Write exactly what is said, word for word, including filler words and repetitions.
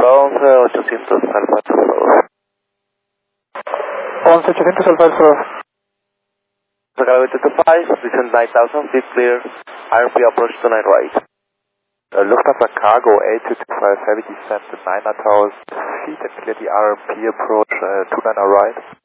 once ochocientos Alfa dos. once ochocientos Alfa dos. Sacramento two five, descend nine thousand, feet clear, I R P approach to nine right. Uh, Lufthansa Cargo eight two two five, heavy descent nine thousand feet and clear the R P approach uh, two nine right.